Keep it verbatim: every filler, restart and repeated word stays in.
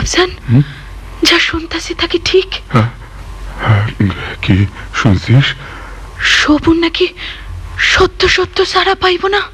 আফজান, যা শুনতাছি তা কি ঠিক? কি শুনছিস? শোভন নাকি সত্য সত্য সারা পাইব না।